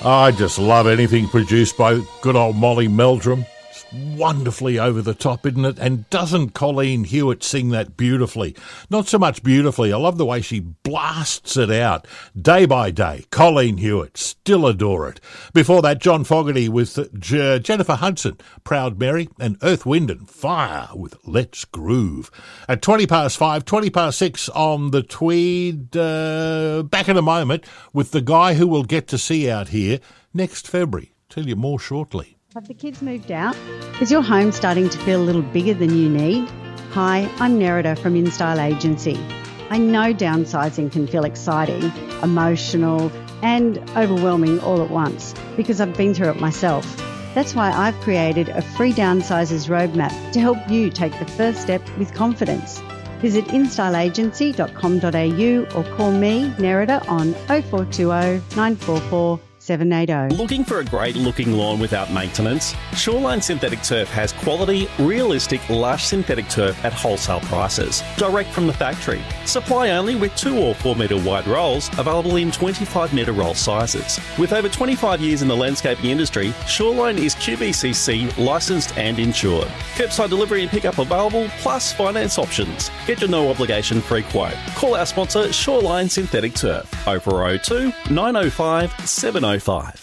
I just love anything produced by good old Molly Meldrum. It's wonderfully over the top, isn't it? And doesn't Colleen Hewitt sing that beautifully? Not so much beautifully. I love the way she blasts it out. Day by day, Colleen Hewitt. Still adore it. Before that, John Fogerty with Jennifer Hudson, Proud Mary, and Earth, Wind and Fire with Let's Groove. At 5:20, 6 on the Tweed. Back in a moment with the guy who we'll get to see out here next February. Tell you more shortly. Have the kids moved out? Is your home starting to feel a little bigger than you need? Hi, I'm Nerida from InStyle Agency. I know downsizing can feel exciting, emotional and overwhelming all at once because I've been through it myself. That's why I've created a free downsizers roadmap to help you take the first step with confidence. Visit instyleagency.com.au or call me, Nerida, on 0420 944 780. Looking for a great looking lawn without maintenance? Shoreline Synthetic Turf has quality, realistic, lush synthetic turf at wholesale prices, direct from the factory. Supply only with 2 or 4 metre wide rolls, available in 25 metre roll sizes. With over 25 years in the landscaping industry, Shoreline is QBCC licensed and insured. Curbside delivery and pickup available, plus finance options. Get your no obligation free quote. Call our sponsor Shoreline Synthetic Turf 0402 905 705.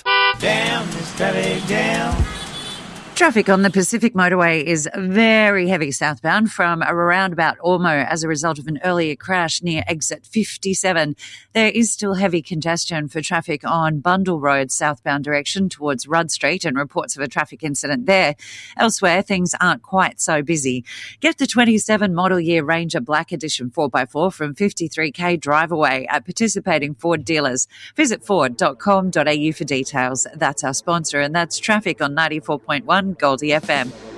Down, Miss Traffic, down. Traffic on the Pacific Motorway is very heavy southbound from around about Ormo as a result of an earlier crash near exit 57. There is still heavy congestion for traffic on Bundle Road southbound direction towards Rudd Street and reports of a traffic incident there. Elsewhere, things aren't quite so busy. Get the 27 model year Ranger Black Edition 4x4 from 53k drive away at participating Ford dealers. Visit ford.com.au for details. That's our sponsor, and that's traffic on 94.1 Goldie FM.